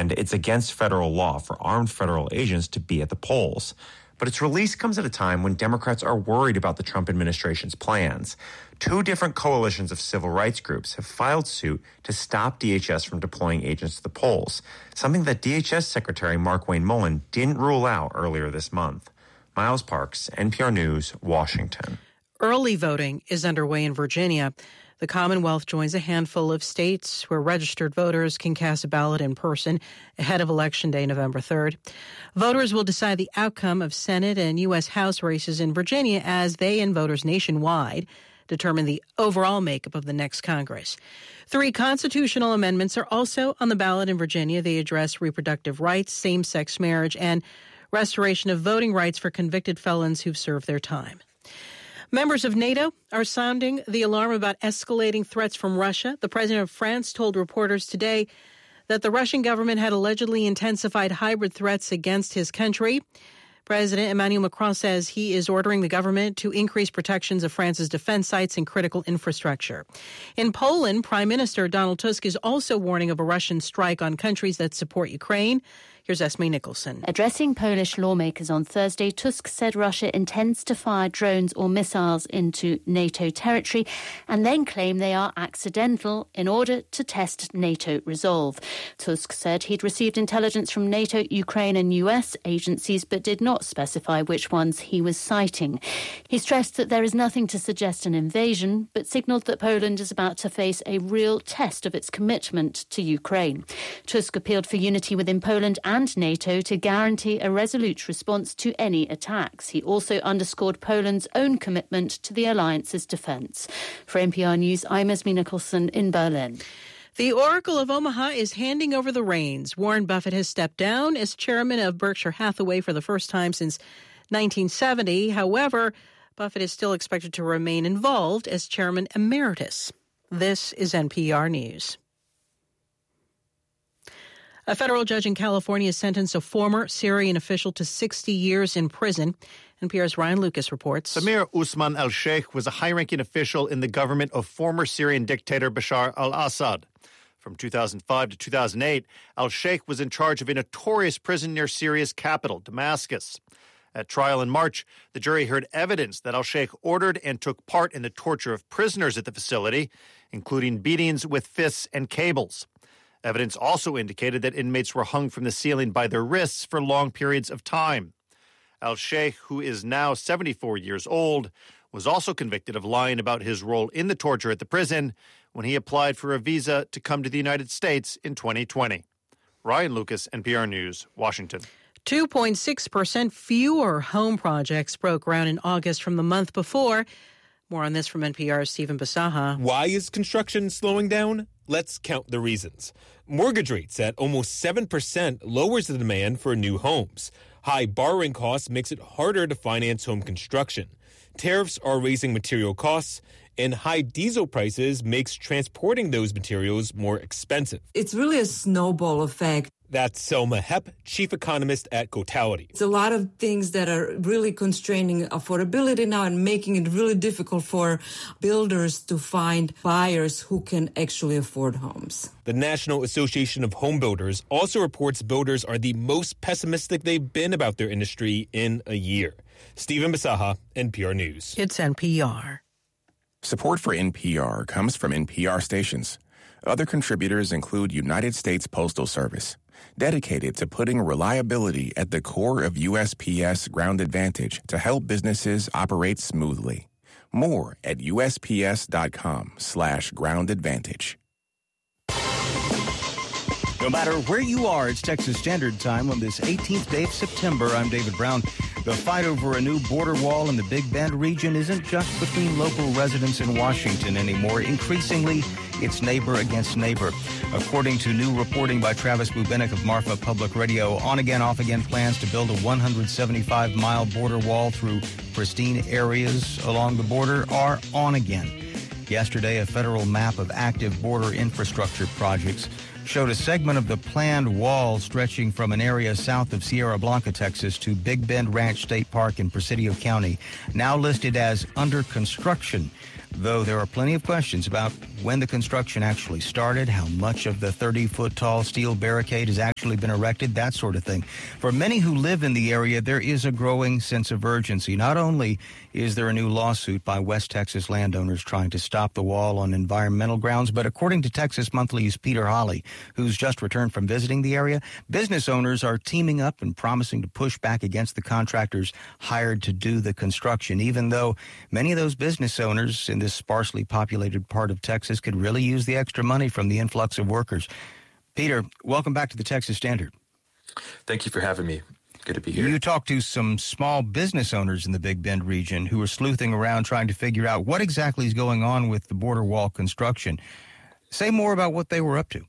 and it's against federal law for armed federal agents to be at the polls. But its release comes at a time when Democrats are worried about the Trump administration's plans. 2 different coalitions of civil rights groups have filed suit to stop DHS from deploying agents to the polls, something that DHS Secretary Markwayne Mullin didn't rule out earlier this month. Miles Parks, NPR News, Washington. Early voting is underway in Virginia. The Commonwealth joins a handful of states where registered voters can cast a ballot in person ahead of Election Day, November 3rd. Voters will decide the outcome of Senate and U.S. House races in Virginia as they and voters nationwide determine the overall makeup of the next Congress. 3 constitutional amendments are also on the ballot in Virginia. They address reproductive rights, same-sex marriage, and restoration of voting rights for convicted felons who've served their time. Members of NATO are sounding the alarm about escalating threats from Russia. The president of France told reporters today that the Russian government had allegedly intensified hybrid threats against his country. President Emmanuel Macron says he is ordering the government to increase protections of France's defense sites and critical infrastructure. In Poland, Prime Minister Donald Tusk is also warning of a Russian strike on countries that support Ukraine. Here's Esme Nicholson. Addressing Polish lawmakers on Thursday, Tusk said Russia intends to fire drones or missiles into NATO territory and then claim they are accidental in order to test NATO resolve. Tusk said he'd received intelligence from NATO, Ukraine and US agencies, but did not specify which ones he was citing. He stressed that there is nothing to suggest an invasion, but signalled that Poland is about to face a real test of its commitment to Ukraine. Tusk appealed for unity within Poland and NATO to guarantee a resolute response to any attacks. He also underscored Poland's own commitment to the alliance's defence. For NPR News, I'm Esme Nicholson in Berlin. The Oracle of Omaha is handing over the reins. Warren Buffett has stepped down as chairman of Berkshire Hathaway for the first time since 1970. However, Buffett is still expected to remain involved as chairman emeritus. This is NPR News. A federal judge in California sentenced a former Syrian official to 60 years in prison. NPR's Ryan Lucas reports. Samir Usman al-Sheikh was a high-ranking official in the government of former Syrian dictator Bashar al-Assad. From 2005 to 2008, al-Sheikh was in charge of a notorious prison near Syria's capital, Damascus. At trial in March, the jury heard evidence that al-Sheikh ordered and took part in the torture of prisoners at the facility, including beatings with fists and cables. Evidence also indicated that inmates were hung from the ceiling by their wrists for long periods of time. Al-Sheikh, who is now 74 years old, was also convicted of lying about his role in the torture at the prison when he applied for a visa to come to the United States in 2020. Ryan Lucas, NPR News, Washington. 2.6% fewer home projects broke ground in August from the month before. More on this from NPR's Stephen Basaha. Why is construction slowing down? Let's count the reasons. Mortgage rates at almost 7% lowers the demand for new homes. High borrowing costs makes it harder to finance home construction. Tariffs are raising material costs, and high diesel prices makes transporting those materials more expensive. It's really a snowball effect. That's Selma Hepp, chief economist at Cotality. It's a lot of things that are really constraining affordability now and making it really difficult for builders to find buyers who can actually afford homes. The National Association of Home Builders also reports builders are the most pessimistic they've been about their industry in a year. Stephen Basaha, NPR News. It's NPR. Support for NPR comes from NPR stations. Other contributors include United States Postal Service, dedicated to putting reliability at the core of USPS Ground Advantage to help businesses operate smoothly. More at USPS.com/Ground Advantage. No matter where you are, it's Texas Standard Time on this 18th day of September. I'm David Brown. The fight over a new border wall in the Big Bend region isn't just between local residents in Washington anymore. Increasingly, it's neighbor against neighbor. According to new reporting by Travis Bubenik of Marfa Public Radio, on-again, off-again plans to build a 175-mile border wall through pristine areas along the border are on again. Yesterday, a federal map of active border infrastructure projects showed a segment of the planned wall stretching from an area south of Sierra Blanca, Texas, to Big Bend Ranch State Park in Presidio County, now listed as under construction. though there are plenty of questions about when the construction actually started, how much of the 30-foot-tall steel barricade has actually been erected, that sort of thing. For many who live in the area, there is a growing sense of urgency. Not only is there a new lawsuit by West Texas landowners trying to stop the wall on environmental grounds, but according to Texas Monthly's Peter Hawley, who's just returned from visiting the area, business owners are teaming up and promising to push back against the contractors hired to do the construction, even though many of those business owners in this sparsely populated part of Texas could really use the extra money from the influx of workers. Peter, welcome back to the Texas Standard. Thank you for having me. Good to be here. You talked to some small business owners in the Big Bend region who are sleuthing around trying to figure out what exactly is going on with the border wall construction. Say more about what they were up to.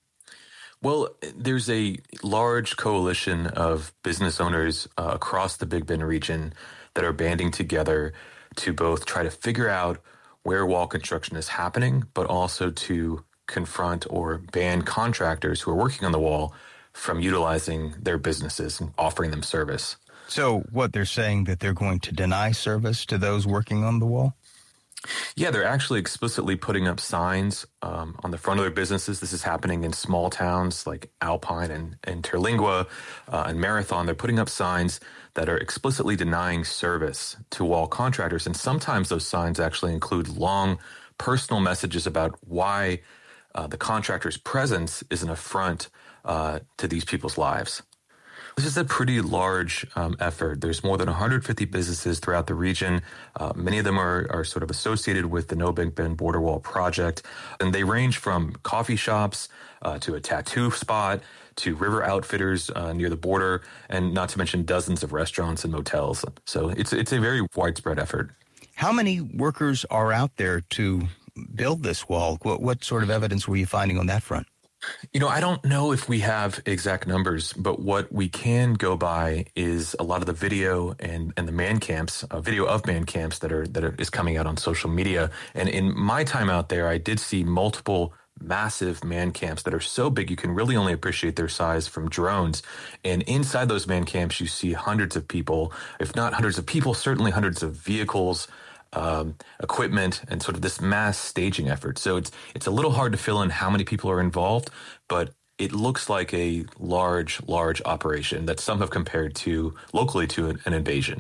Well, there's a large coalition of business owners across the Big Bend region that are banding together to both try to figure out where wall construction is happening, but also to confront or ban contractors who are working on the wall from utilizing their businesses and offering them service. So what they're saying, that they're going to deny service to those working on the wall? Yeah, they're actually explicitly putting up signs on the front of their businesses. This is happening in small towns like Alpine and Terlingua and Marathon. They're putting up signs that are explicitly denying service to wall contractors. And sometimes those signs actually include long personal messages about why the contractor's presence is an affront to these people's lives. This is a pretty large effort. There's more than 150 businesses throughout the region. Many of them are sort of associated with the No Big Bend Border Wall project. And they range from coffee shops to a tattoo spot to river outfitters near the border, and not to mention dozens of restaurants and motels. So it's a very widespread effort. How many workers are out there to build this wall? What sort of evidence were you finding on that front? You know, I don't know if we have exact numbers, but what we can go by is a lot of the video and the man camps, video of man camps that is coming out on social media. And in my time out there, I did see multiple massive man camps that are so big you can really only appreciate their size from drones. And inside those man camps, you see hundreds of people, if not hundreds of people, certainly hundreds of vehicles, equipment, and sort of this mass staging effort. So it's a little hard to fill in how many people are involved, but it looks like a large operation that some have compared locally to an invasion.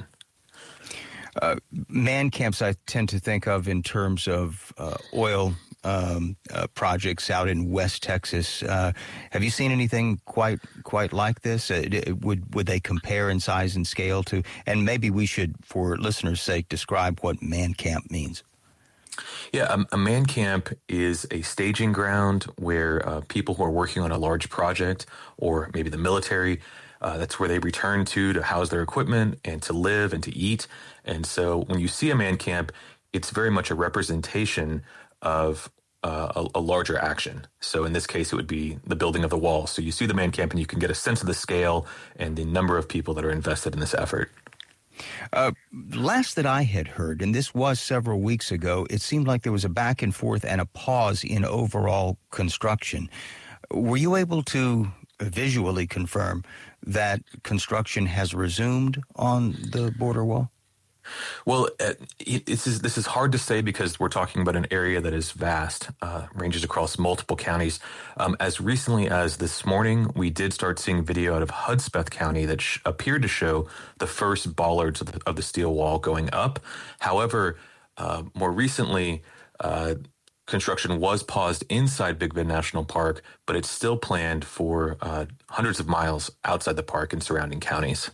Man camps I tend to think of in terms of oil projects out in West Texas. Have you seen anything quite like this? Would they compare in size and scale to? And maybe we should, for listeners' sake, describe what man camp means. Yeah, a man camp is a staging ground where people who are working on a large project, or maybe the military, that's where they return to house their equipment and to live and to eat. And so when you see a man camp, it's very much a representation of a larger action. So in this case, it would be the building of the wall. So you see the man camp and you can get a sense of the scale and the number of people that are invested in this effort. Last that I had heard, and this was several weeks ago, it seemed like there was a back and forth and a pause in overall construction. Were you able to visually confirm that construction has resumed on the border wall? Well, this is hard to say because we're talking about an area that is vast, ranges across multiple counties. As recently as this morning, we did start seeing video out of Hudspeth County that appeared to show the first bollards of the steel wall going up. However, more recently, construction was paused inside Big Bend National Park, but it's still planned for hundreds of miles outside the park and surrounding counties.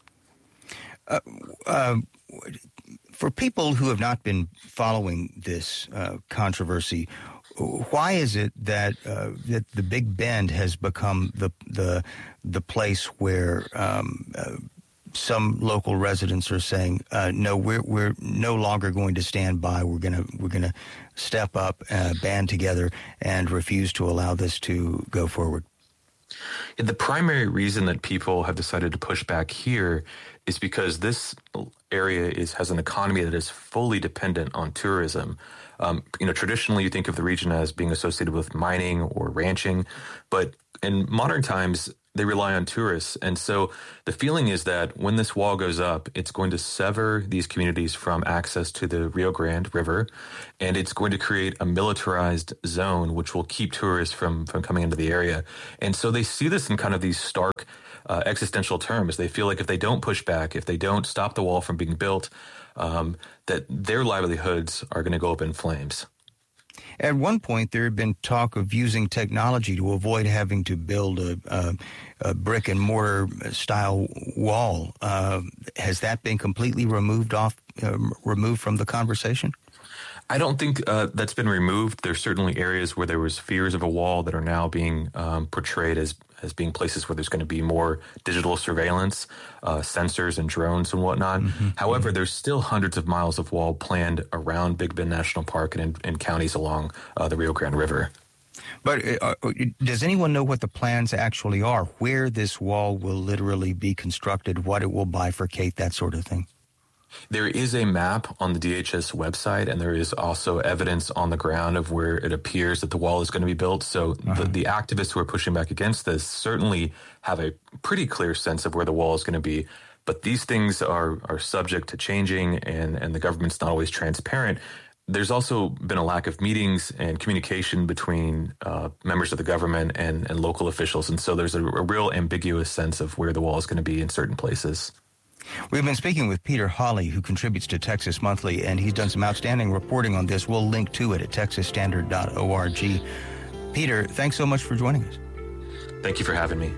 For people who have not been following this controversy, why is it that that the Big Bend has become the place where some local residents are saying, no, we're no longer going to stand by. We're gonna step up, band together, and refuse to allow this to go forward? The primary reason that people have decided to push back here is because this area has an economy that is fully dependent on tourism. Traditionally, you think of the region as being associated with mining or ranching, but in modern times, they rely on tourists. And so the feeling is that when this wall goes up, it's going to sever these communities from access to the Rio Grande River, and it's going to create a militarized zone which will keep tourists from coming into the area. And so they see this in kind of these stark existential terms. They feel like if they don't push back, if they don't stop the wall from being built, that their livelihoods are going to go up in flames. At one point, there had been talk of using technology to avoid having to build a brick and mortar style wall. Has that been completely removed from the conversation? I don't think that's been removed. There's certainly areas where there was fears of a wall that are now being portrayed as being places where there's going to be more digital surveillance, sensors and drones and whatnot. Mm-hmm. However, there's still hundreds of miles of wall planned around Big Bend National Park and in counties along the Rio Grande River. But does anyone know what the plans actually are, where this wall will literally be constructed, what it will bifurcate, that sort of thing? There is a map on the DHS website, and there is also evidence on the ground of where it appears that the wall is going to be built. So the activists who are pushing back against this certainly have a pretty clear sense of where the wall is going to be. But these things are subject to changing, and the government's not always transparent. There's also been a lack of meetings and communication between members of the government and local officials. And so there's a real ambiguous sense of where the wall is going to be in certain places. We've been speaking with Peter Hawley, who contributes to Texas Monthly, and he's done some outstanding reporting on this. We'll link to it at texasstandard.org. Peter, thanks so much for joining us. Thank you for having me.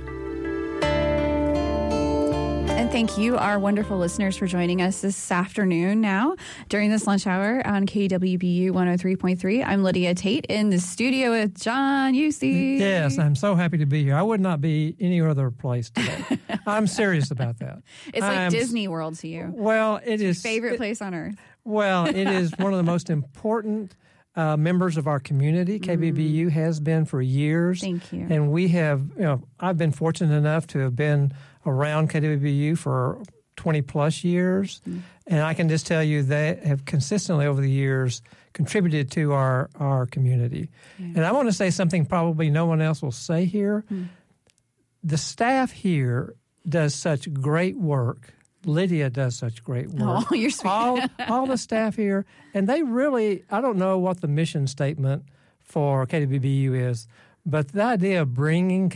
And thank you, our wonderful listeners, for joining us this afternoon now during this lunch hour on KWBU 103.3. I'm Lydia Tate in the studio with John Usey. Yes, I'm so happy to be here. I would not be any other place today. I'm serious about that. It's like Disney World to you. Well, it is. Your favorite place on earth. Well, it is one of the most important members of our community. KBBU has been for years. Thank you. And we have, I've been fortunate enough to have been around KWBU for 20 plus years. And I can just tell you they have consistently over the years contributed to our community. Yeah. And I want to say something probably no one else will say here. The staff here does such great work. Lydia does such great work. Oh, you're sweet. all the staff here. And they really, I don't know what the mission statement for KWBU is, but the idea of bringing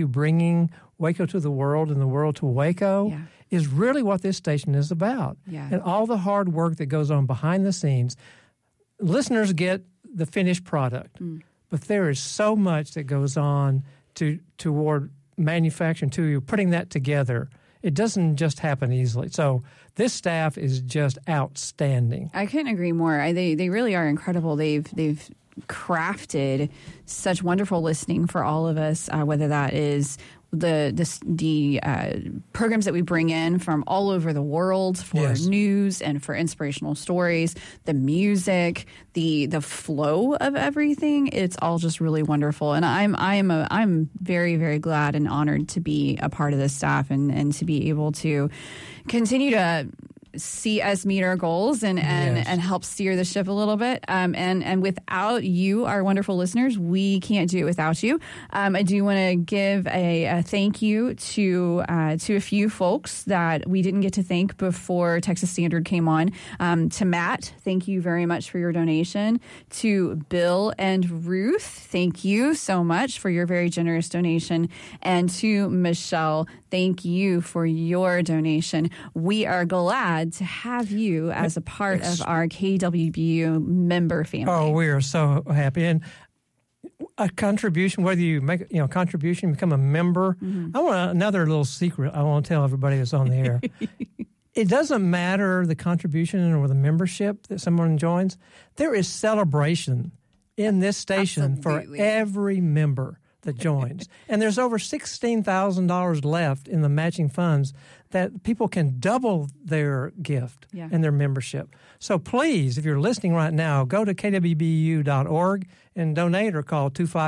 Waco to the world and the world to Waco is really what this station is about. Yeah. And all the hard work that goes on behind the scenes. Listeners get the finished product, but there is so much that goes on toward manufacturing, to putting that together. It doesn't just happen easily. So this staff is just outstanding. I couldn't agree more. They really are incredible. They've crafted such wonderful listening for all of us, whether that is the programs that we bring in from all over the world for news and for inspirational stories, the music, the flow of everything. It's all just really wonderful. And I'm very, very glad and honored to be a part of this staff and to be able to continue to see us meet our goals and help steer the ship a little bit. And without you, our wonderful listeners, we can't do it without you. I do want to give a thank you to a few folks that we didn't get to thank before Texas Standard came on. To Matt, thank you very much for your donation. To Bill and Ruth, thank you so much for your very generous donation. And to Michelle, thank you for your donation. We are glad to have you as a part of our KWBU member family. Oh, we are so happy. And a contribution, whether you make contribution, become a member. I want another little secret I want to tell everybody that's on the air. It doesn't matter the contribution or the membership that someone joins. There is celebration in this station for every member that joins. And there's over $16,000 left in the matching funds that people can double their gift and their membership. So please, if you're listening right now, go to kwbu.org and donate or call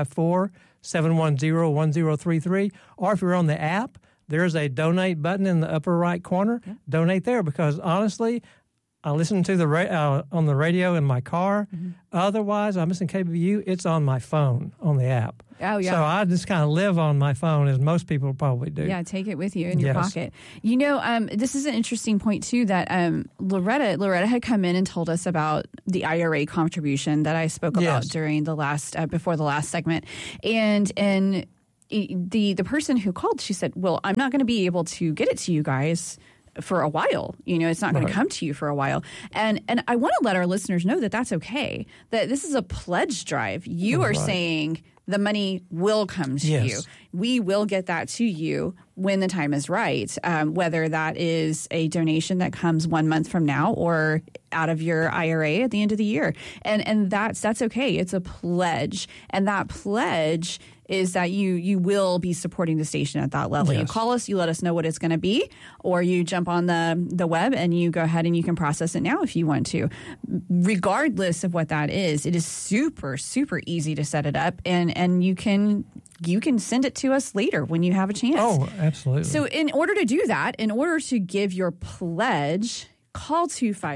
254-710-1033. Or if you're on the app, there's a donate button in the upper right corner. Donate there, because honestly, I listen to on the radio in my car. Mm-hmm. Otherwise, I'm listening to KBVU. It's on my phone, on the app. Oh, yeah. So I just kind of live on my phone, as most people probably do. Yeah, take it with you in your pocket. You know, this is an interesting point, too, that Loretta had come in and told us about the IRA contribution that I spoke about during the last, before the last segment. And the person who called, she said, well, I'm not going to be able to get it to you guys for a while. You know, it's not going to come to you for a while. And I want to let our listeners know that that's okay, that this is a pledge drive. You are saying the money will come to you. We will get that to you when the time is right, whether that is a donation that comes 1 month from now or out of your IRA at the end of the year. And that's okay. It's a pledge. And that pledge is that you will be supporting the station at that level. Yes. You call us, you let us know what it's going to be, or you jump on the web and you go ahead and you can process it now if you want to. Regardless of what that is, it is super, super easy to set it up, and you can send it to us later when you have a chance. Oh, absolutely. So in order to do that, in order to give your pledge, call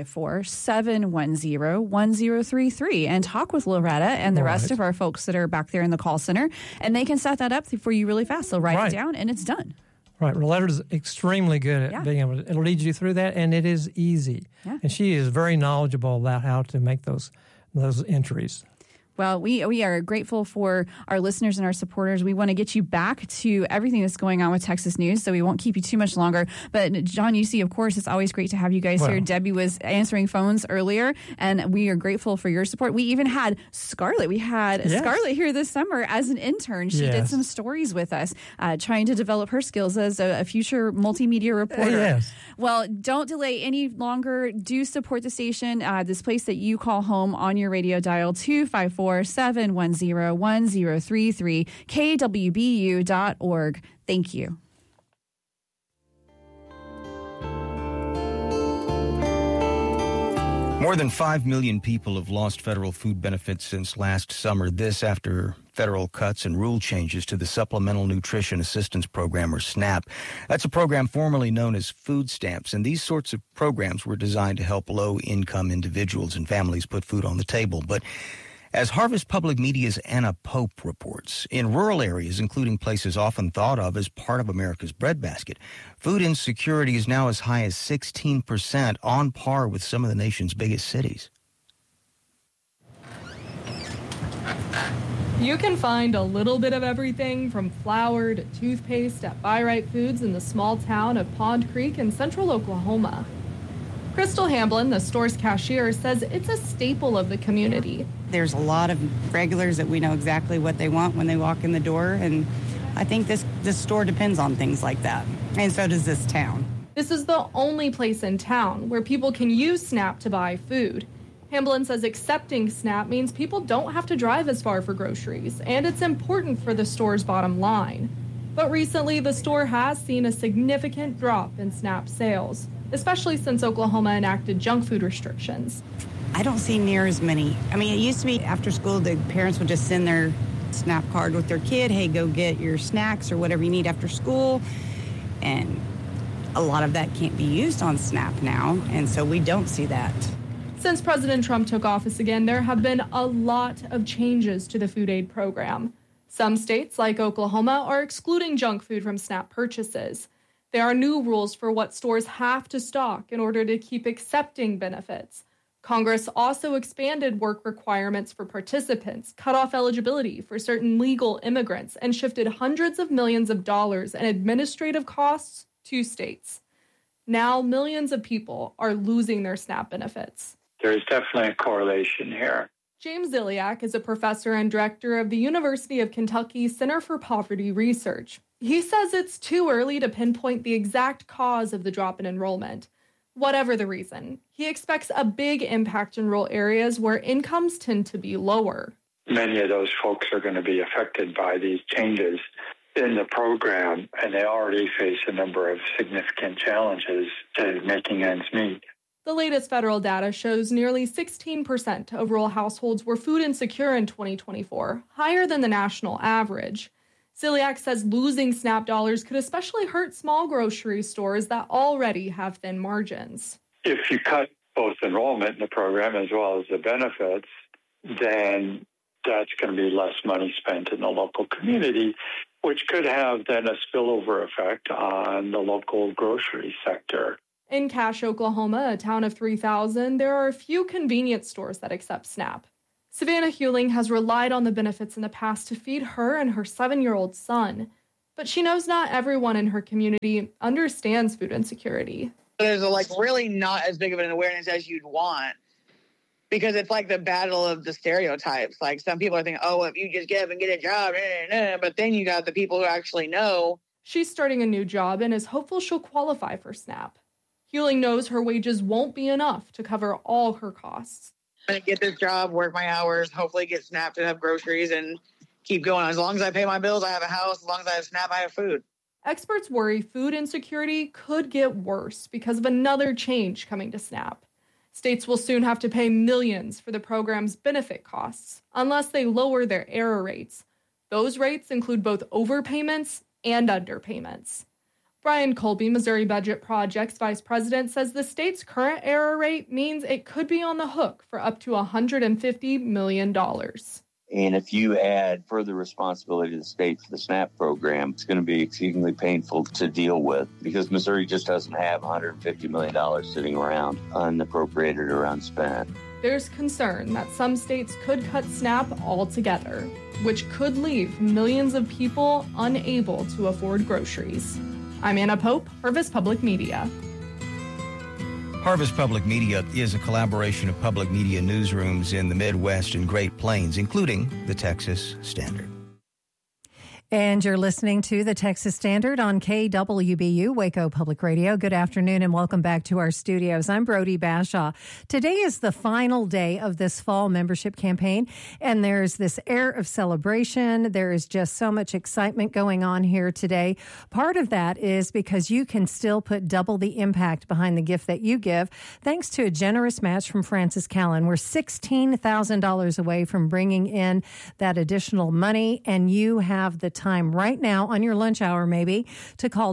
254-710-1033 and talk with Loretta and the rest of our folks that are back there in the call center, and they can set that up for you really fast. They'll write it down, and it's done. Right. Loretta's extremely good at being able to, it'll lead you through that, and it is easy. Yeah. And she is very knowledgeable about how to make those entries. Well, we are grateful for our listeners and our supporters. We want to get you back to everything that's going on with Texas News, so we won't keep you too much longer. But John Yusi, of course, it's always great to have you guys here. Debbie was answering phones earlier, and we are grateful for your support. We even had Scarlett. We had Scarlett here this summer as an intern. She did some stories with us, trying to develop her skills as a future multimedia reporter. Well, don't delay any longer. Do support the station, this place that you call home on your radio dial, 254-710-1033, kwbu.org. Thank you. More than 5 million people have lost federal food benefits since last summer. This after federal cuts and rule changes to the Supplemental Nutrition Assistance Program, or SNAP. That's a program formerly known as food stamps, and these sorts of programs were designed to help low-income individuals and families put food on the table. But as Harvest Public Media's Anna Pope reports, in rural areas, including places often thought of as part of America's breadbasket, food insecurity is now as high as 16%, on par with some of the nation's biggest cities. You can find a little bit of everything from flour to toothpaste at Buy Right Foods in the small town of Pond Creek in central Oklahoma. Crystal Hamblin, the store's cashier, says it's a staple of the community. There's a lot of regulars that we know exactly what they want when they walk in the door, and I think this store depends on things like that, and so does this town. This is the only place in town where people can use SNAP to buy food. Hamblin says accepting SNAP means people don't have to drive as far for groceries, and it's important for the store's bottom line. But recently, the store has seen a significant drop in SNAP sales, especially since Oklahoma enacted junk food restrictions. I don't see near as many. I mean, it used to be after school, the parents would just send their SNAP card with their kid, hey, go get your snacks or whatever you need after school. And a lot of that can't be used on SNAP now, and so we don't see that. Since President Trump took office again, there have been a lot of changes to the food aid program. Some states, like Oklahoma, are excluding junk food from SNAP purchases. There are new rules for what stores have to stock in order to keep accepting benefits. Congress also expanded work requirements for participants, cut off eligibility for certain legal immigrants, and shifted hundreds of millions of dollars in administrative costs to states. Now, millions of people are losing their SNAP benefits. There's definitely a correlation here. James Ziliak is a professor and director of the University of Kentucky Center for Poverty Research. He says it's too early to pinpoint the exact cause of the drop in enrollment. Whatever the reason, he expects a big impact in rural areas where incomes tend to be lower. Many of those folks are going to be affected by these changes in the program, and they already face a number of significant challenges to making ends meet. The latest federal data shows nearly 16% of rural households were food insecure in 2024, higher than the national average. Ziliak says losing SNAP dollars could especially hurt small grocery stores that already have thin margins. If you cut both enrollment in the program as well as the benefits, then that's going to be less money spent in the local community, which could have then a spillover effect on the local grocery sector. In Cache, Oklahoma, a town of 3,000, there are a few convenience stores that accept SNAP. Savannah Hewling has relied on the benefits in the past to feed her and her 7-year-old son. But she knows not everyone in her community understands food insecurity. There's really not as big of an awareness as you'd want, because it's like the battle of the stereotypes. Like, some people are thinking, oh, if you just get up and get a job, but then you got the people who actually know. She's starting a new job and is hopeful she'll qualify for SNAP. Hewling knows her wages won't be enough to cover all her costs. I'm going to get this job, work my hours, hopefully get SNAP to have groceries, and keep going. As long as I pay my bills, I have a house. As long as I have SNAP, I have food. Experts worry food insecurity could get worse because of another change coming to SNAP. States will soon have to pay millions for the program's benefit costs unless they lower their error rates. Those rates include both overpayments and underpayments. Brian Colby, Missouri Budget Project's vice president, says the state's current error rate means it could be on the hook for up to $150 million. And if you add further responsibility to the state for the SNAP program, it's going to be exceedingly painful to deal with, because Missouri just doesn't have $150 million sitting around unappropriated or unspent. There's concern that some states could cut SNAP altogether, which could leave millions of people unable to afford groceries. I'm Anna Pope, Harvest Public Media. Harvest Public Media is a collaboration of public media newsrooms in the Midwest and Great Plains, including the Texas Standard. And you're listening to the Texas Standard on KWBU, Waco Public Radio. Good afternoon and welcome back to our studios. I'm Brody Bashaw. Today is the final day of this fall membership campaign, and there's this air of celebration. There is just so much excitement going on here today. Part of that is because you can still put double the impact behind the gift that you give, thanks to a generous match from Francis Callen. We're $16,000 away from bringing in that additional money, and you have the time right now on your lunch hour maybe to call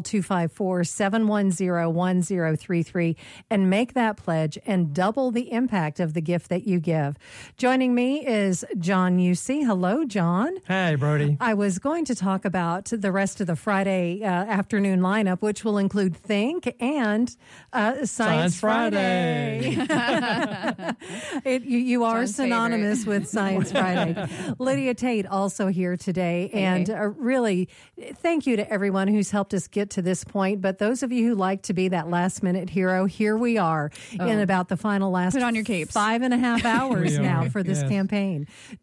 254-710-1033 and make that pledge and double the impact of the gift that you give. Joining me is John Usey. Hello, John. Hey, Brody. I was going to talk about the rest of the Friday afternoon lineup, which will include Think and Science Friday. You are John's synonymous favorite. with Science Friday. Lydia Tate also here today. And really, thank you to everyone who's helped us get to this point. But those of you who like to be that last-minute hero, here we are in about the final last Put on your capes. 5.5 hours now for this campaign.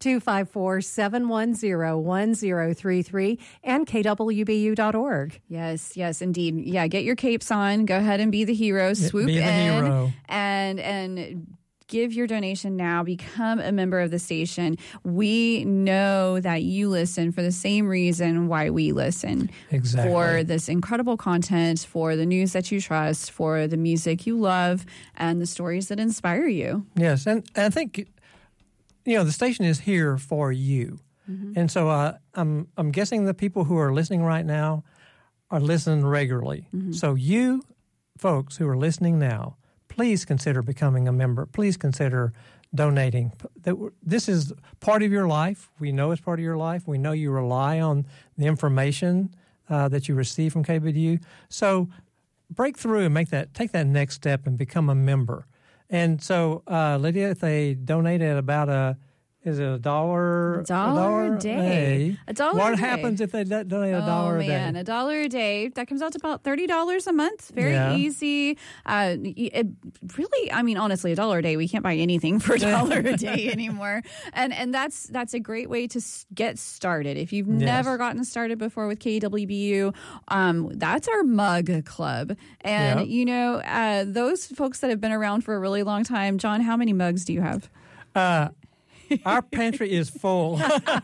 254-710-1033 and kwbu.org. Yes, indeed. Yeah, get your capes on. Go ahead and be the hero. Swoop be the in hero. and give your donation now. Become a member of the station. We know that you listen for the same reason why we listen. Exactly. For this incredible content, for the news that you trust, for the music you love, and the stories that inspire you. Yes, and I think, the station is here for you. Mm-hmm. And so I'm guessing the people who are listening right now are listening regularly. Mm-hmm. So you folks who are listening now, please consider becoming a member. Please consider donating. This is part of your life. We know it's part of your life. We know you rely on the information that you receive from KWBU. So break through and take that next step and become a member. And so, Lydia, if they donate at about is it $1? $1 a day. What happens if they donate $1 a day? Oh, man, $1 a day. That comes out to about $30 a month. Very easy. It really, honestly, $1 a day, we can't buy anything for $1 a day anymore. And that's a great way to get started. If you've never gotten started before with KWBU, that's our mug club. And, those folks that have been around for a really long time, John, how many mugs do you have? Our pantry is full.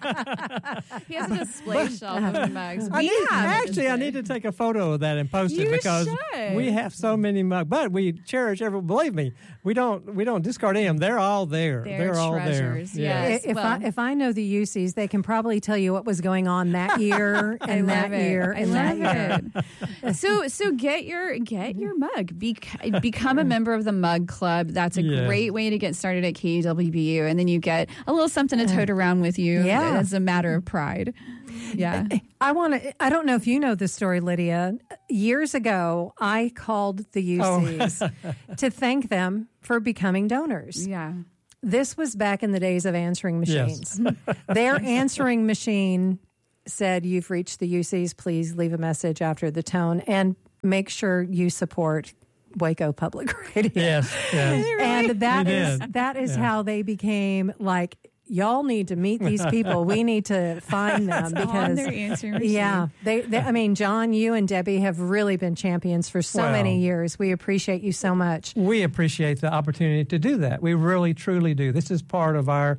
He has a display shelf of mugs. I need to take a photo of that and post it because we have so many mugs. But we cherish every. Believe me, we don't discard them. They're all there. They're all treasures. there. Yes. If I know the UCs, they can probably tell you what was going on that year and that year and that year. So get your mug. Become a member of the Mug Club. That's a great way to get started at KWBU, and then you get a little something to tote around with you as a matter of pride. Yeah. I don't know if you know this story, Lydia. Years ago, I called the UCs to thank them for becoming donors. Yeah. This was back in the days of answering machines. Yes. Their answering machine said, "You've reached the UCs. Please leave a message after the tone and make sure you support Waco Public Radio." Yes. And that is how they became like, y'all need to meet these people. We need to find them because their answering machine. Yeah, they I mean, John, you and Debbie have really been champions for so many years. We appreciate you so much. We appreciate the opportunity to do that. We really, truly do. This is part of our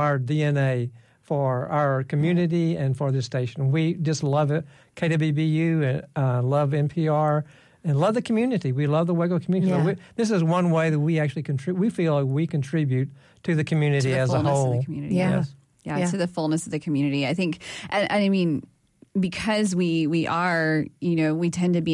DNA for our community and for this station. We just love it. KWBU, love NPR. And love the community. We love the Waco community. Yeah. So this is one way that we actually contribute. We feel like we contribute to the community as a whole. Of the community. Yeah. Yeah, to the fullness of the community. I think, and I mean, because we are, we tend to be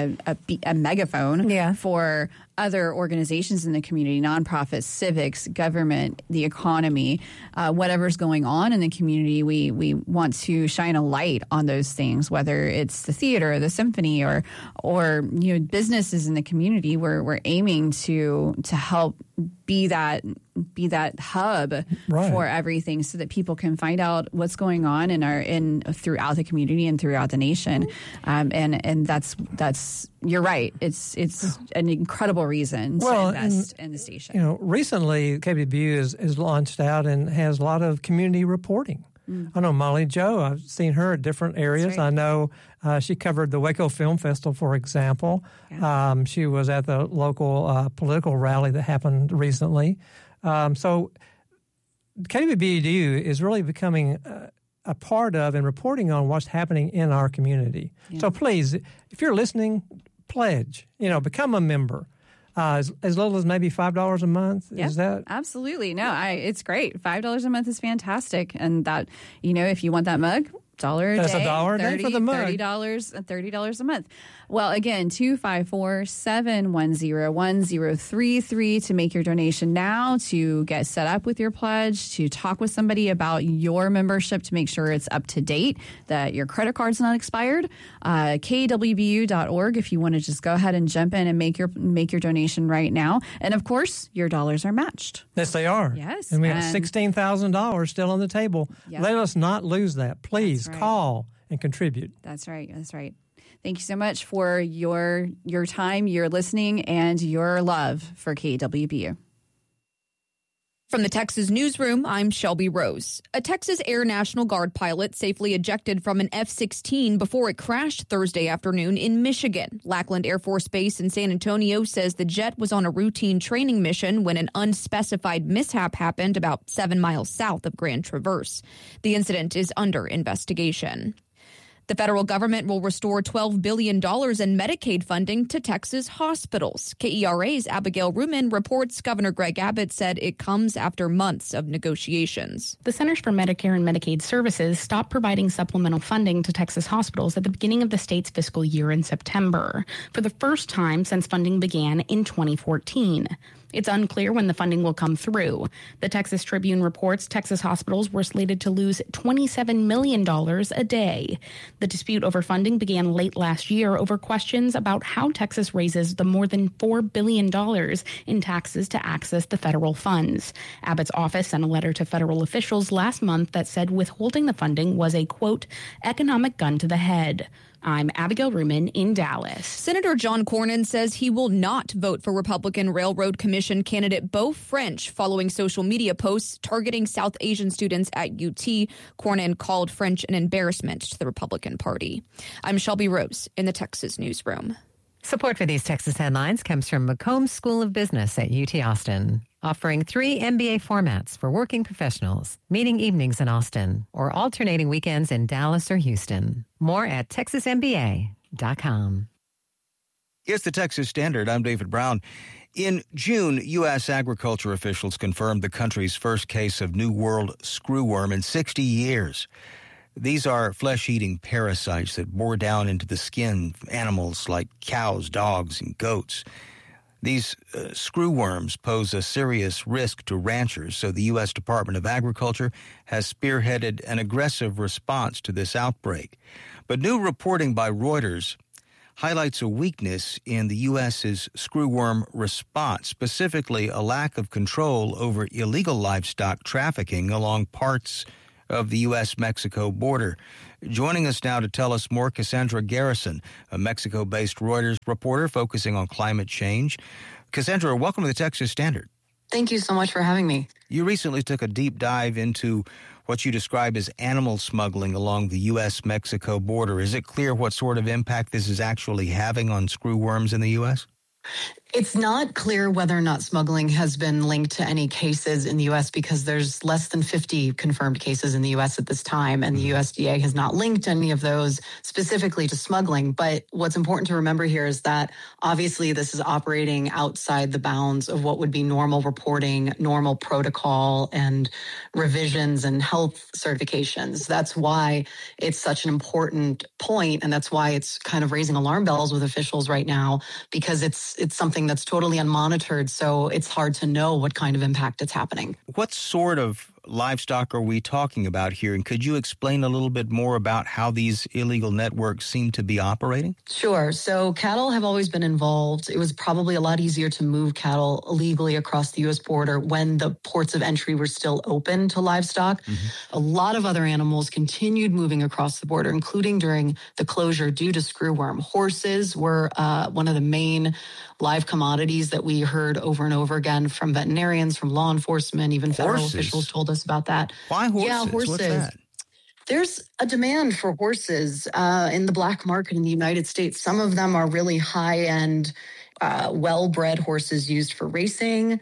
a megaphone for other organizations in the community, nonprofits, civics, government, the economy, whatever's going on in the community, we want to shine a light on those things, whether it's the theater, the symphony, or businesses in the community. We're aiming to help be that hub for everything, so that people can find out what's going on throughout the community and throughout the nation. And that's you're right. It's an incredible reason to invest in the station. Recently KWBU is launched out and has a lot of community reporting. I know Molly Jo. I've seen her at different areas. Right. I know she covered the Waco Film Festival, for example. Yeah. She was at the local political rally that happened recently. So KWBU is really becoming a part of and reporting on what's happening in our community. Yeah. So please, if you're listening, pledge. Become a member. As little as maybe $5 a month. Yeah, is that absolutely? No, it's great. $5 a month is fantastic, and that if you want that mug, $1 a That's day. $1 a day for the mug. $30 a month. Well, again, 254-710-1033 to make your donation now, to get set up with your pledge, to talk with somebody about your membership to make sure it's up to date, that your credit card's not expired. KWBU.org if you want to just go ahead and jump in and make your donation right now. And of course, your dollars are matched. Yes, they are. Yes. And we have $16,000 still on the table. Yep. Let us not lose that. Please call and contribute. That's right. Thank you so much for your time, your listening, and your love for KWBU. From the Texas Newsroom, I'm Shelby Rose. A Texas Air National Guard pilot safely ejected from an F-16 before it crashed Thursday afternoon in Michigan. Lackland Air Force Base in San Antonio says the jet was on a routine training mission when an unspecified mishap happened about 7 miles south of Grand Traverse. The incident is under investigation. The federal government will restore $12 billion in Medicaid funding to Texas hospitals. KERA's Abigail Ruman reports Governor Greg Abbott said it comes after months of negotiations. The Centers for Medicare and Medicaid Services stopped providing supplemental funding to Texas hospitals at the beginning of the state's fiscal year in September, for the first time since funding began in 2014. It's unclear when the funding will come through. The Texas Tribune reports Texas hospitals were slated to lose $27 million a day. The dispute over funding began late last year over questions about how Texas raises the more than $4 billion in taxes to access the federal funds. Abbott's office sent a letter to federal officials last month that said withholding the funding was a, quote, economic gun to the head. I'm Abigail Ruman in Dallas. Senator John Cornyn says he will not vote for Republican Railroad Commission candidate Beau French following social media posts targeting South Asian students at UT. Cornyn called French an embarrassment to the Republican Party. I'm Shelby Rose in the Texas Newsroom. Support for these Texas headlines comes from McCombs School of Business at UT Austin, offering 3 MBA formats for working professionals, meeting evenings in Austin, or alternating weekends in Dallas or Houston. More at texasmba.com. It's the Texas Standard. I'm David Brown. In June, U.S. agriculture officials confirmed the country's first case of New World screwworm in 60 years. These are flesh-eating parasites that bore down into the skin of animals like cows, dogs, and goats. These screwworms pose a serious risk to ranchers, so the U.S. Department of Agriculture has spearheaded an aggressive response to this outbreak. But new reporting by Reuters highlights a weakness in the U.S.'s screwworm response, specifically a lack of control over illegal livestock trafficking along parts of the U.S.-Mexico border. Joining us now to tell us more, Cassandra Garrison, a Mexico-based Reuters reporter focusing on climate change. Cassandra, welcome to the Texas Standard. Thank you so much for having me. You recently took a deep dive into what you describe as animal smuggling along the U.S.-Mexico border. Is it clear what sort of impact this is actually having on screwworms in the U.S.? It's not clear whether or not smuggling has been linked to any cases in the U.S. because there's less than 50 confirmed cases in the U.S. at this time, and the USDA has not linked any of those specifically to smuggling. But what's important to remember here is that obviously this is operating outside the bounds of what would be normal reporting, normal protocol, and revisions and health certifications. That's why it's such an important point, and that's why it's kind of raising alarm bells with officials right now, because it's something that's totally unmonitored, so it's hard to know what kind of impact it's happening. What sort of livestock are we talking about here? And could you explain a little bit more about how these illegal networks seem to be operating? Sure. So cattle have always been involved. It was probably a lot easier to move cattle illegally across the U.S. border when the ports of entry were still open to livestock. A lot of other animals continued moving across the border, including during the closure due to screwworm. Horses were one of the main live commodities that we heard over and over again from veterinarians, from law enforcement, even federal officials told us about that. Why horses? Yeah, horses. What's that? There's a demand for horses in the black market in the United States. Some of them are really high-end, well-bred horses used for racing,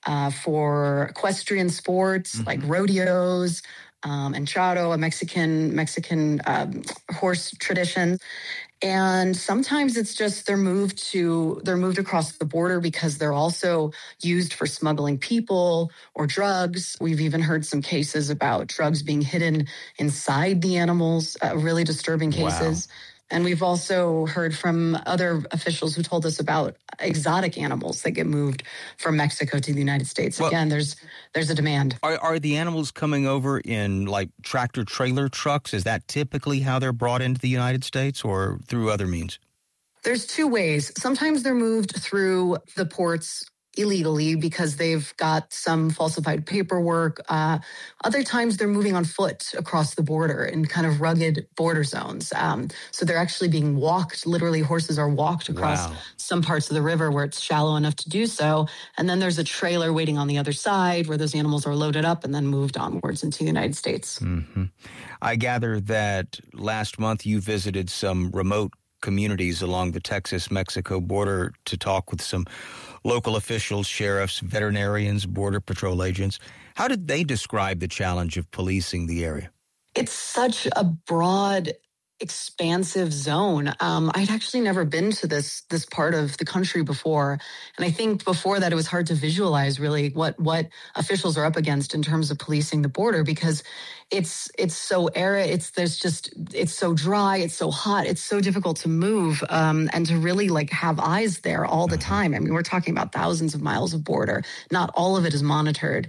for equestrian sports like rodeos, enchado, a Mexican horse tradition. And sometimes it's just they're moved across the border because they're also used for smuggling people or drugs. We've even heard some cases about drugs being hidden inside the animals, really disturbing cases. Wow. And we've also heard from other officials who told us about exotic animals that get moved from Mexico to the United States. Again, there's a demand. Are the animals coming over in like tractor trailer trucks? Is that typically how they're brought into the United States or through other means? There's two ways. Sometimes they're moved through the ports illegally because they've got some falsified paperwork. Other times they're moving on foot across the border in kind of rugged border zones. So they're actually being walked. Literally, horses are walked across some parts of the river where it's shallow enough to do so. And then there's a trailer waiting on the other side where those animals are loaded up and then moved onwards into the United States. Mm-hmm. I gather that last month you visited some remote communities along the Texas-Mexico border to talk with some local officials, sheriffs, veterinarians, border patrol agents. How did they describe the challenge of policing the area? It's such a broad, expansive zone. I'd actually never been to this part of the country before. And I think before that, it was hard to visualize really what officials are up against in terms of policing the border, because it's so arid. It's so dry. It's so hot. It's so difficult to move and to really like have eyes there all the time. I mean, we're talking about thousands of miles of border. Not all of it is monitored.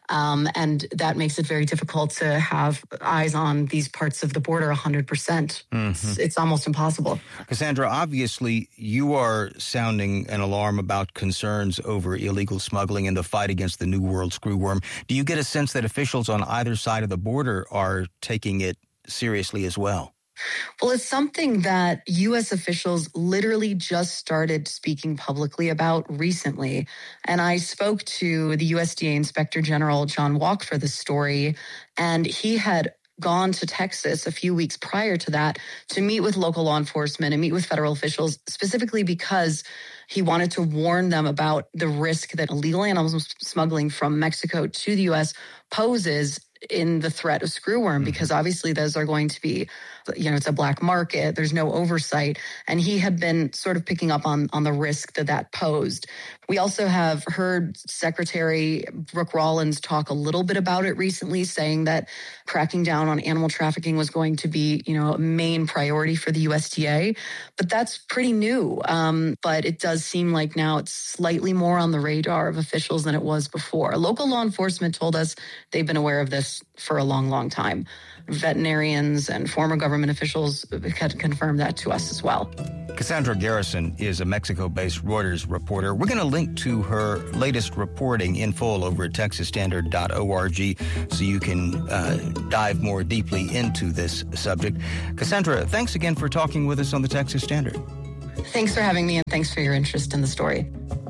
And that makes it very difficult to have eyes on these parts of the border 100%. It's almost impossible. Cassandra, obviously you are sounding an alarm about concerns over illegal smuggling and the fight against the New World screwworm. Do you get a sense that officials on either side of the border are taking it seriously as well? Well, it's something that U.S. officials literally just started speaking publicly about recently. And I spoke to the USDA Inspector General, John Walk, for this story, and he had gone to Texas a few weeks prior to that to meet with local law enforcement and meet with federal officials, specifically because he wanted to warn them about the risk that illegal animal smuggling from Mexico to the U.S. poses in the threat of screwworm, because obviously those are going to be, it's a black market. There's no oversight. And he had been sort of picking up on the risk that posed. We also have heard Secretary Brooke Rollins talk a little bit about it recently, saying that cracking down on animal trafficking was going to be, a main priority for the USDA. But that's pretty new. But it does seem like now it's slightly more on the radar of officials than it was before. Local law enforcement told us they've been aware of this for a long, long time. Veterinarians and former government officials had confirmed that to us as well. Cassandra Garrison is a Mexico-based Reuters reporter. We're going to link to her latest reporting in full over at texasstandard.org so you can dive more deeply into this subject. Cassandra, thanks again for talking with us on the Texas Standard. Thanks for having me, and thanks for your interest in the story.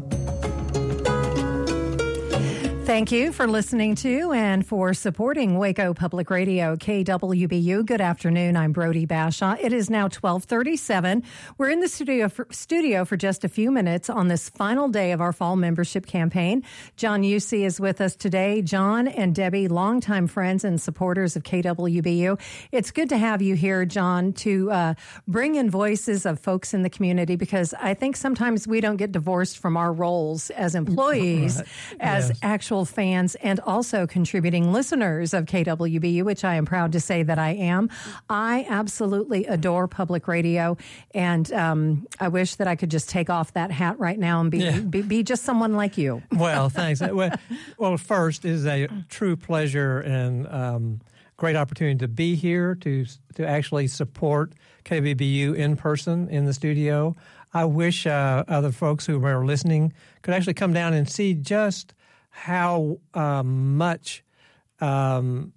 Thank you for listening to and for supporting Waco Public Radio, KWBU. Good afternoon. I'm Brody Bashaw. It is now 12:37. We're in the studio for just a few minutes on this final day of our fall membership campaign. John Usey is with us today. John and Debbie, longtime friends and supporters of KWBU. It's good to have you here, John, to bring in voices of folks in the community, because I think sometimes we don't get divorced from our roles as employees, as actual fans, and also contributing listeners of KWBU, which I am proud to say that I am. I absolutely adore public radio, and I wish that I could just take off that hat right now and be just someone like you. Well, thanks. Well, first, it is a true pleasure and great opportunity to be here to actually support KWBU in person in the studio. I wish other folks who are listening could actually come down and see just how much how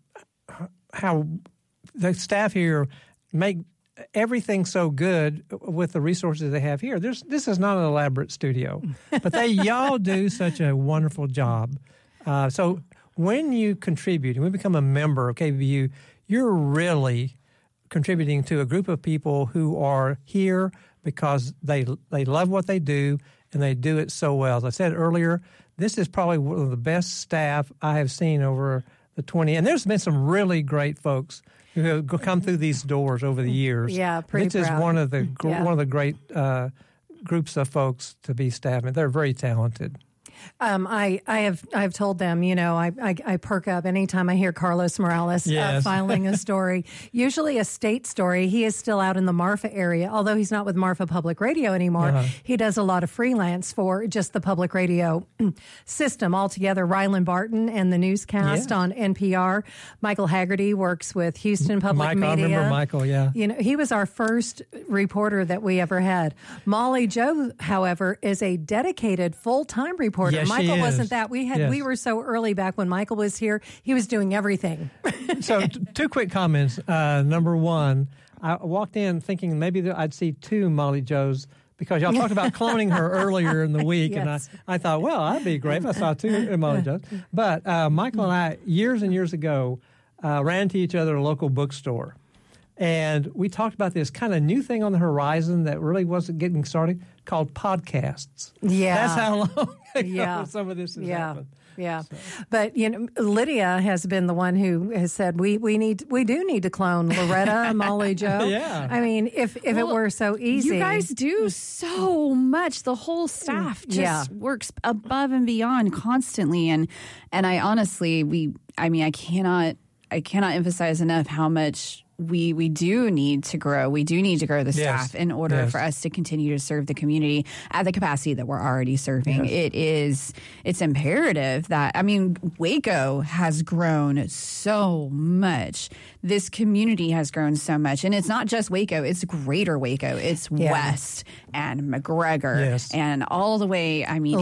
the staff here make everything so good with the resources they have here. This is not an elaborate studio, but y'all do such a wonderful job. So when you contribute and we become a member of KWBU, you're really contributing to a group of people who are here because they love what they do and they do it so well. As I said earlier, this is probably one of the best staff I have seen over the 20. And there's been some really great folks who have come through these doors over the years. Yeah, pretty proud. This is one of the great groups of folks to be staff, and they're very talented. I have told them, I perk up anytime I hear Carlos Morales filing a story, usually a state story. He is still out in the Marfa area, although he's not with Marfa Public Radio anymore. He does a lot of freelance for just the public radio system altogether. Ryland Barton and the newscast on NPR. Michael Haggerty works with Houston Public Media. I remember Michael, he was our first reporter that we ever had. Molly Jo, however, is a dedicated full-time reporter. Yes, Michael wasn't that. We were so early back when Michael was here. He was doing everything. So two quick comments. Number one, I walked in thinking maybe I'd see two Molly Joes because y'all talked about cloning her earlier in the week. And I thought, well, that'd be great if I saw two Molly Joes. But Michael and I, years and years ago, ran into each other at a local bookstore. And we talked about this kind of new thing on the horizon that really wasn't getting started called podcasts. Yeah. That's how long ago some of this has happened. Yeah. So. But, Lydia has been the one who has said we do need to clone Loretta, Molly Jo. Yeah. I mean, if it were so easy. You guys do so much. The whole staff just works above and beyond constantly. And I honestly, I cannot emphasize enough how much we do need to grow. We do need to grow the staff in order for us to continue to serve the community at the capacity that we're already serving. It's imperative that, Waco has grown so much. This community has grown so much. And it's not just Waco, it's greater Waco. It's West and McGregor and all the way,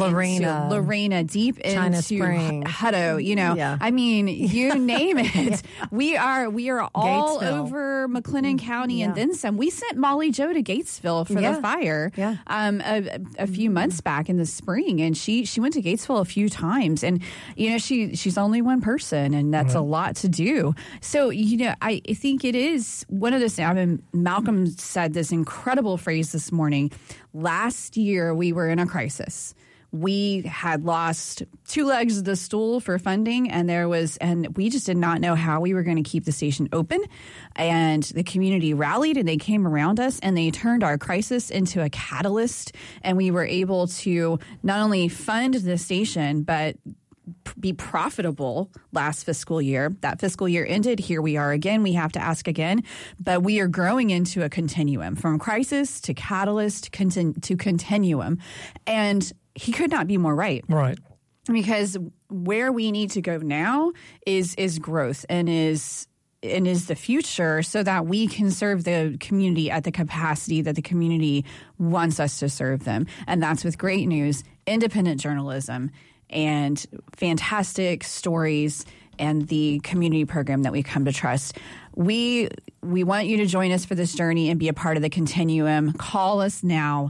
Lorena, deep China into Spring. Hutto, you name it. We are all Gatesville. over McLennan County and then some. We sent Molly Jo to Gatesville for the fire a few months back in the spring, and she went to Gatesville a few times. And, she's only one person, and that's a lot to do. So, I think it is one of those, Malcolm said this incredible phrase this morning. Last year, we were in a crisis. We had lost 2 legs of the stool for funding, and we just did not know how we were going to keep the station open. And the community rallied, and they came around us, and they turned our crisis into a catalyst. And we were able to not only fund the station, but be profitable last fiscal year. That fiscal year ended. Here we are again. We have to ask again. But we are growing into a continuum, from crisis to catalyst to continuum. And he could not be more right. Right. Because where we need to go now is growth and is the future, so that we can serve the community at the capacity that the community wants us to serve them. And that's with great news, independent journalism, and fantastic stories, and the community program that we come to trust. We want you to join us for this journey and be a part of the continuum. Call us now,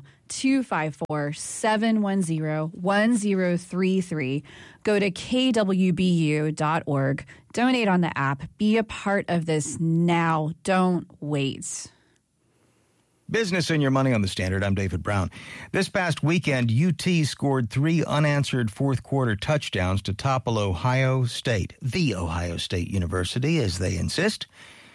254-710-1033. Go to kwbu.org. Donate on the app. Be a part of this now. Don't wait. Business and Your Money on the Standard. I'm David Brown. This past weekend, UT scored 3 unanswered fourth-quarter touchdowns to topple Ohio State, the Ohio State University, as they insist.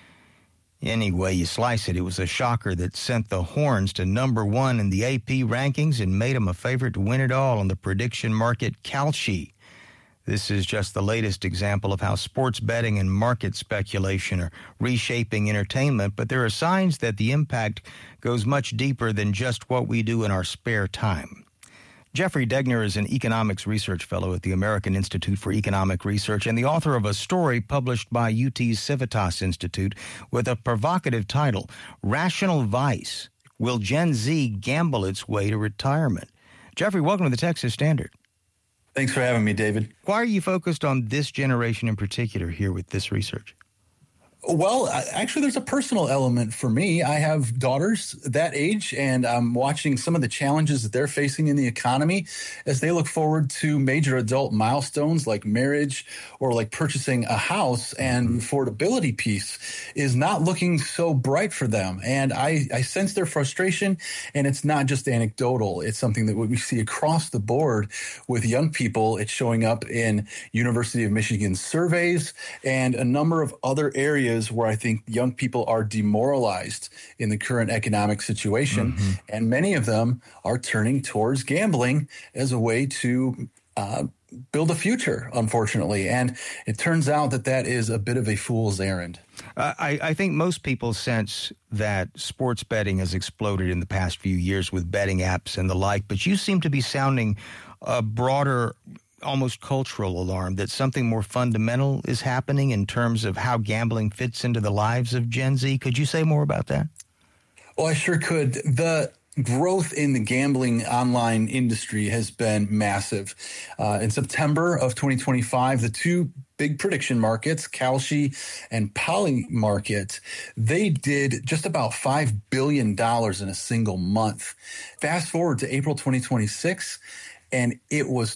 Any way you slice it, it was a shocker that sent the Horns to number 1 in the AP rankings and made them a favorite to win it all on the prediction market Kalshi. This is just the latest example of how sports betting and market speculation are reshaping entertainment, but there are signs that the impact goes much deeper than just what we do in our spare time. Jeffrey Degner is an economics research fellow at the American Institute for Economic Research and the author of a story published by UT's Civitas Institute with a provocative title, Rational Vice: Will Gen Z Gamble Its Way to Retirement? Jeffrey, welcome to the Texas Standard. Thanks for having me, David. Why are you focused on this generation in particular here with this research? Well, actually, there's a personal element for me. I have daughters that age, and I'm watching some of the challenges that they're facing in the economy as they look forward to major adult milestones like marriage or like purchasing a house, and the affordability piece is not looking so bright for them. And I sense their frustration, and it's not just anecdotal. It's something that we see across the board with young people. It's showing up in University of Michigan surveys and a number of other areas where I think young people are demoralized in the current economic situation. And many of them are turning towards gambling as a way to build a future, unfortunately. And it turns out that that is a bit of a fool's errand. I think most people sense that sports betting has exploded in the past few years with betting apps and the like, but you seem to be sounding a broader, almost cultural alarm that something more fundamental is happening in terms of how gambling fits into the lives of Gen Z. Could you say more about that? Well, I sure could. The growth in the gambling online industry has been massive. In September of 2025, the 2 big prediction markets, Kalshi and Polymarket, they did just about $5 billion in a single month. Fast forward to April 2026, and it was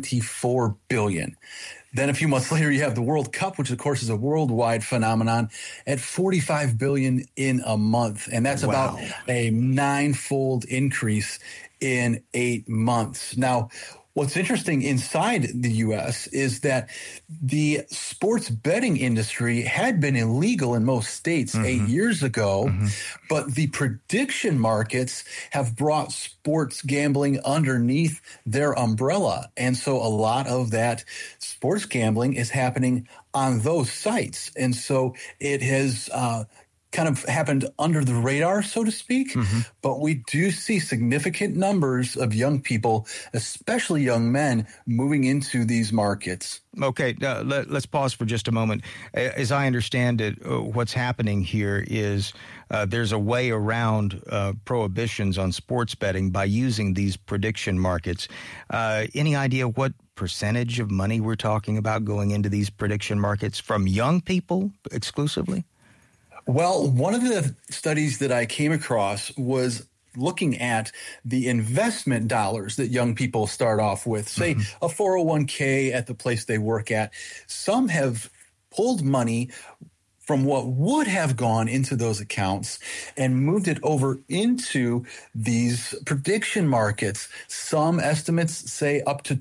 $24 billion. Then a few months later, you have the World Cup, which of course is a worldwide phenomenon, at $45 billion in a month. And that's about a 9-fold increase in 8 months. Now, what's interesting inside the U.S. is that the sports betting industry had been illegal in most states 8 years ago, but the prediction markets have brought sports gambling underneath their umbrella. And so a lot of that sports gambling is happening on those sites. And so it has kind of happened under the radar, so to speak. But we do see significant numbers of young people, especially young men, moving into these markets. Okay, let's pause for just a moment. As I understand it, what's happening here is there's a way around prohibitions on sports betting by using these prediction markets. Any idea what percentage of money we're talking about going into these prediction markets from young people exclusively? Well, one of the studies that I came across was looking at the investment dollars that young people start off with, say a 401k at the place they work at. Some have pulled money from what would have gone into those accounts and moved it over into these prediction markets. Some estimates say up to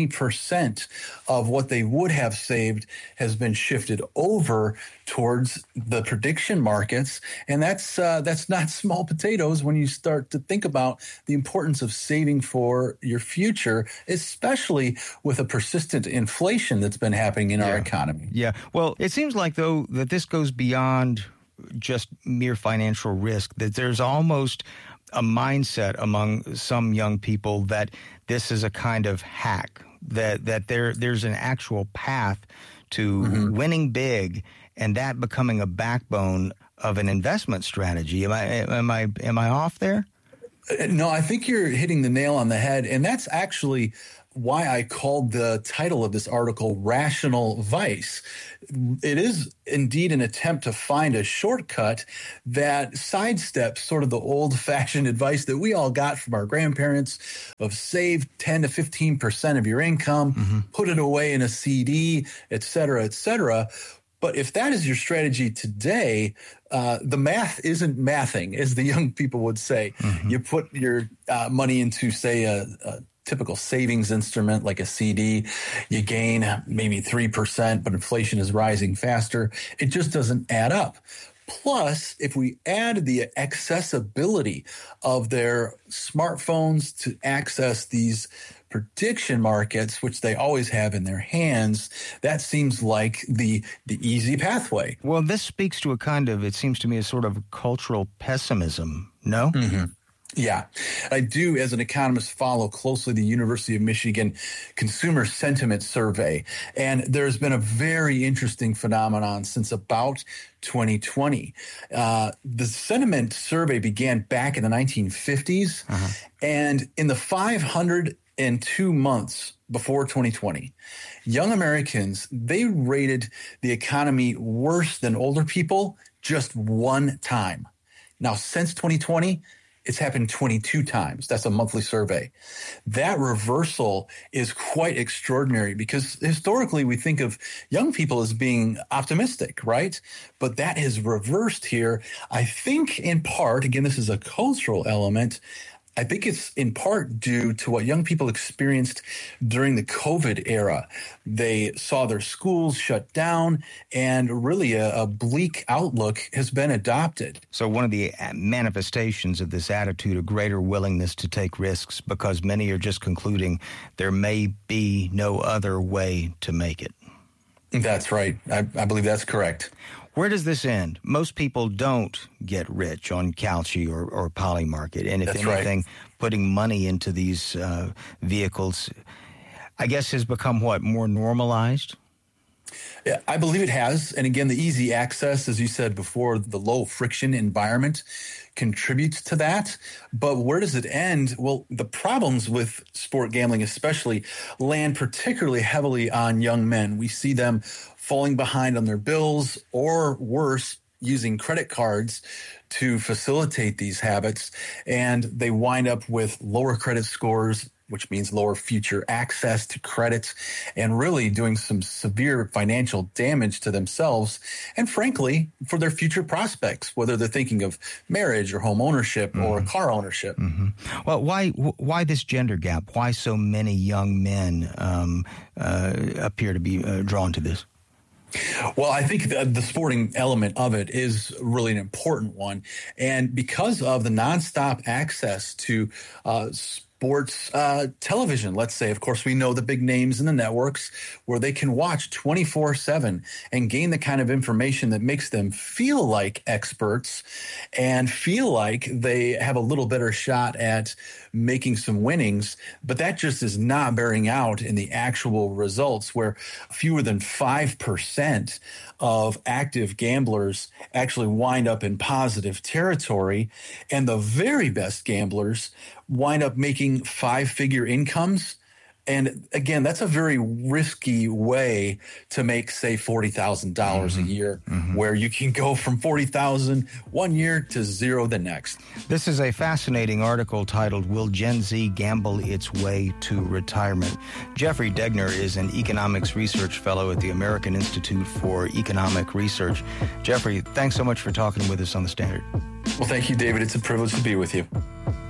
20% of what they would have saved has been shifted over towards the prediction markets. And that's not small potatoes when you start to think about the importance of saving for your future, especially with a persistent inflation that's been happening in our economy. Yeah. Well, it seems like, though, that this goes beyond just mere financial risk, that there's almost a mindset among some young people that this is a kind of hack, that there's an actual path to winning big, and that becoming a backbone of an investment strategy. Am I off there? No, I think you're hitting the nail on the head, and that's actually why I called the title of this article Rational Vice. It is indeed an attempt to find a shortcut that sidesteps sort of the old-fashioned advice that we all got from our grandparents of save 10 to 15% of your income, put it away in a CD, et cetera, et cetera. But if that is your strategy today, the math isn't mathing, as the young people would say. You put your money into, say, a typical savings instrument like a CD, you gain maybe 3%, but inflation is rising faster. It just doesn't add up. Plus, if we add the accessibility of their smartphones to access these prediction markets, which they always have in their hands, that seems like the easy pathway. Well, this speaks to a kind of, it seems to me, a sort of cultural pessimism, no? Yeah, I do, as an economist, follow closely the University of Michigan Consumer Sentiment Survey. And there's been a very interesting phenomenon since about 2020. The sentiment survey began back in the 1950s. And in the 502 months before 2020, young Americans, they rated the economy worse than older people just one time. Now, since 2020, it's happened 22 times. That's a monthly survey. That reversal is quite extraordinary because historically we think of young people as being optimistic, right? But that is reversed here. I think in part, again, this is a cultural element, I think it's in part due to what young people experienced during the COVID era. They saw their schools shut down, and really a bleak outlook has been adopted. So one of the manifestations of this attitude, a greater willingness to take risks, because many are just concluding there may be no other way to make it. That's right. I believe that's correct. Where does this end? Most people don't get rich on Kalshi or Polymarket. And if That's anything, right. putting money into these vehicles, I guess, has become what, more normalized? Yeah, I believe it has. And again, the easy access, as you said before, the low friction environment contributes to that. But where does it end? Well, the problems with sport gambling especially land particularly heavily on young men. We see them falling behind on their bills, or worse, using credit cards to facilitate these habits. And they wind up with lower credit scores, which means lower future access to credit, and really doing some severe financial damage to themselves and, frankly, for their future prospects, whether they're thinking of marriage or home ownership or car ownership. Well, why this gender gap? Why so many young men appear to be drawn to this? Well, I think the sporting element of it is really an important one. And because of the nonstop access to sports television, let's say, of course, we know the big names in the networks where they can watch 24/7 and gain the kind of information that makes them feel like experts and feel like they have a little better shot at making some winnings. But that just is not bearing out in the actual results, where fewer than 5% of active gamblers actually wind up in positive territory. And the very best gamblers wind up making 5-figure incomes And again, that's a very risky way to make, say, $40,000 a year, where you can go from $40,000 one year to zero the next. This is a fascinating article titled, Will Gen Z Gamble Its Way to Retirement? Jeffrey Degner is an economics research fellow at the American Institute for Economic Research. Jeffrey, thanks so much for talking with us on The Standard. Well, thank you, David. It's a privilege to be with you.